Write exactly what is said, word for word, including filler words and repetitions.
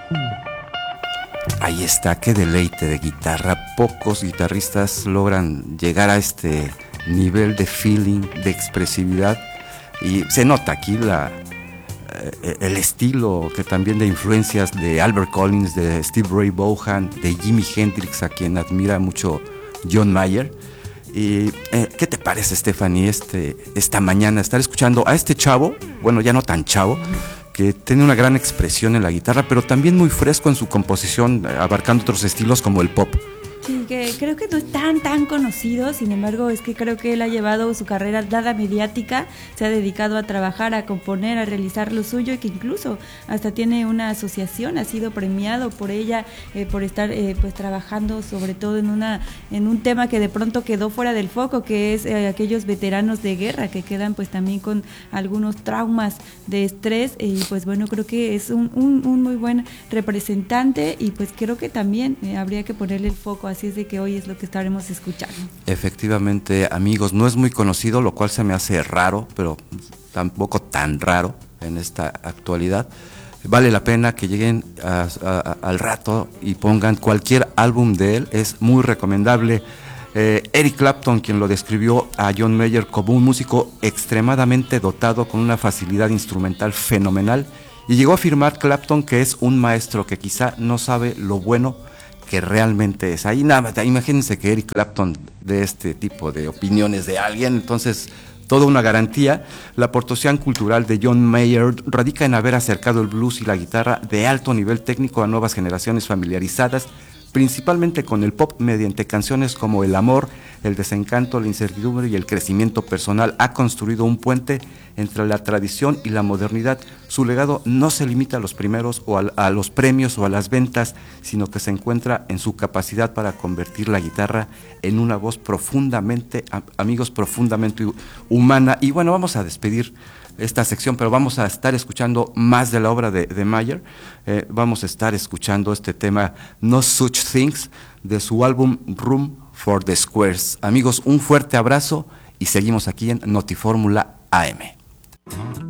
Ahí está, qué deleite de guitarra. Pocos guitarristas logran llegar a este nivel de feeling, de expresividad, y se nota aquí la, eh, el estilo que también de influencias de Albert Collins, de Steve Ray Vaughan, de Jimi Hendrix, a quien admira mucho John Mayer. Y, eh, ¿qué te parece, Stephanie, este, esta mañana estar escuchando a este chavo, bueno, ya no tan chavo, que tiene una gran expresión en la guitarra, pero también muy fresco en su composición, abarcando otros estilos como el pop? Sí, que creo que no es tan tan conocido, sin embargo es que creo que él ha llevado su carrera nada mediática, se ha dedicado a trabajar, a componer, a realizar lo suyo, y que incluso hasta tiene una asociación, ha sido premiado por ella, eh, por estar eh, pues trabajando sobre todo en una en un tema que de pronto quedó fuera del foco, que es eh, aquellos veteranos de guerra que quedan pues también con algunos traumas de estrés, eh, y pues bueno, creo que es un, un, un muy buen representante, y pues creo que también eh, habría que ponerle el foco a Así es de que hoy es lo que estaremos escuchando. Efectivamente, amigos, no es muy conocido, lo cual se me hace raro, pero tampoco tan raro en esta actualidad. Vale la pena que lleguen a, a, a, al rato y pongan cualquier álbum de él, es muy recomendable. Eh, Eric Clapton, quien lo describió a John Mayer como un músico extremadamente dotado con una facilidad instrumental fenomenal, y llegó a afirmar Clapton que es un maestro que quizá no sabe lo bueno que realmente es. Ahí nada, imagínense que Eric Clapton de este tipo de opiniones de alguien, entonces toda una garantía. La aportación cultural de John Mayer radica en haber acercado el blues y la guitarra de alto nivel técnico a nuevas generaciones familiarizadas principalmente con el pop mediante canciones como El amor, el desencanto, la incertidumbre y el crecimiento personal. Ha construido un puente entre la tradición y la modernidad. Su legado no se limita a los primeros o a, a los premios o a las ventas, sino que se encuentra en su capacidad para convertir la guitarra en una voz profundamente, amigos, profundamente humana. Y bueno, vamos a despedir esta sección, pero vamos a estar escuchando más de la obra de, de Mayer. Eh, vamos a estar escuchando este tema No Such Things de su álbum Room for the Squares. Amigos, un fuerte abrazo y seguimos aquí en Notifórmula A M.